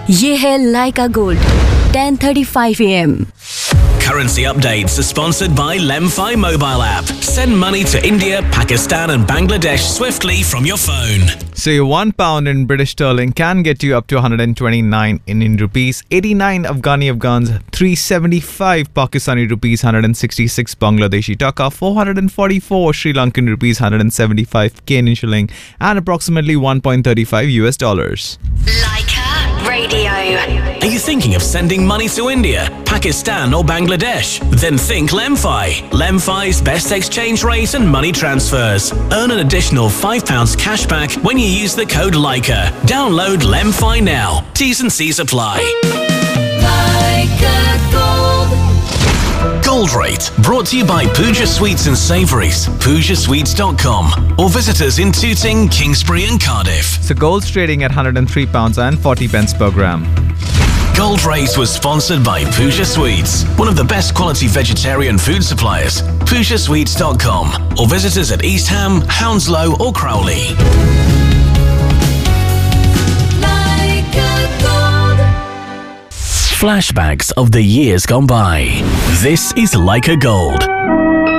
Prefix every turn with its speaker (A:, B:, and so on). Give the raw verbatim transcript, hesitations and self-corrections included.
A: ये है लाइका gold ten thirty-five A M.
B: Currency updates are sponsored by Lemfi mobile app. Send money to India, Pakistan and Bangladesh swiftly from your phone.
C: So your one pound in British sterling can get you up to one hundred twenty-nine Indian rupees, eighty-nine Afghani Afghans, three hundred seventy-five Pakistani rupees, one hundred sixty-six Bangladeshi taka, four hundred forty-four Sri Lankan rupees, one hundred seventy-five Kenyan shilling, and approximately one point three five U S dollars.
D: Leica Radio.
B: Are you thinking of sending money to India, Pakistan or Bangladesh? Then think Lemfi. Lemfi's best exchange rate and money transfers. Earn an additional five pounds cash back when you use the code Leica. Download Lemfi now. T's and C's apply.
D: Leica Gold.
B: Gold Rate, brought to you by Pooja Sweets and Savouries, pooja sweets dot com, or visit us in Tooting, Kingsbury and Cardiff.
C: So gold's trading at one hundred three pounds and forty pence per gram.
B: Gold Rate was sponsored by Pooja Sweets, one of the best quality vegetarian food suppliers. pooja sweets dot com, or visit us at East Ham, Hounslow or Crowley. Flashbacks of the years gone by. This is Leica Gold.